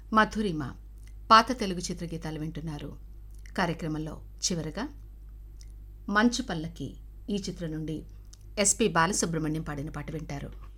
మధురిమ పాత తెలుగు చిత్రగీతాలు వింటున్నారు. కార్యక్రమంలో చివరగా మంచు పల్లకి ఈ చిత్రం నుండి ఎస్పి బాలసుబ్రహ్మణ్యం పాడిన పాట వింటారు.